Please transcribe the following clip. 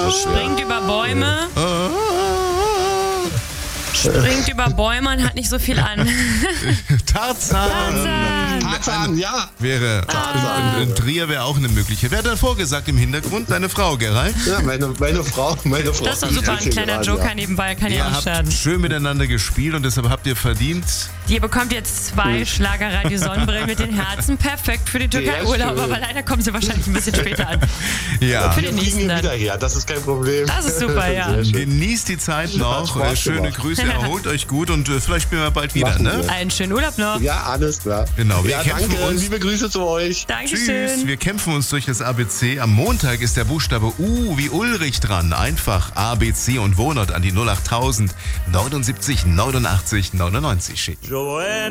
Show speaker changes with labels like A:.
A: Springt über Bäume. Springt über Bäume und hat nicht so viel an.
B: Tarzan, ja.
C: Wäre in Trier wäre auch eine Möglichkeit. Wer hat denn vorgesagt im Hintergrund? Deine Frau, Gerald?
B: Ja, meine Frau.
A: Das ist doch super, ein kleiner Joker nebenbei, kann ja
C: Ihr
A: auch schaden.
C: habt schön miteinander gespielt und deshalb habt ihr verdient.
A: Ihr bekommt jetzt 2 Schlagerradio Sonnenbrillen mit den Herzen. Perfekt für den Türkei-Urlaub, aber leider kommen sie wahrscheinlich ein bisschen später an.
C: Ja.
A: Für den
B: Wir kriegen
A: nächsten
B: ihn
A: dann.
B: wieder her, das ist kein Problem.
A: Das ist super, ja.
B: Sehr schön.
C: Genießt die Zeit noch.
B: Spaß
C: Schöne
B: gemacht.
C: Grüße, erholt euch gut und vielleicht spielen wir bald wieder,
B: Machen
C: ne?
B: wir.
A: Einen schönen Urlaub noch.
B: Ja, alles klar.
C: Genau, wir
B: Ja,
C: kämpfen
B: danke.
C: uns.
B: Liebe Grüße zu euch.
A: Dankeschön.
C: Tschüss, wir kämpfen uns durch das ABC. Am Montag ist der Buchstabe U wie Ulrich dran. Einfach ABC und Wohnort an die 08000 79 89 99 schicken.